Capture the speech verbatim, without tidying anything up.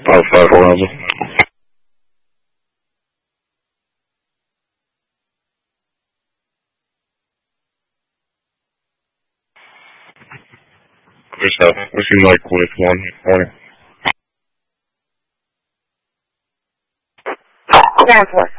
Oh, five thousand. What's up? What you like with one morning? Down for.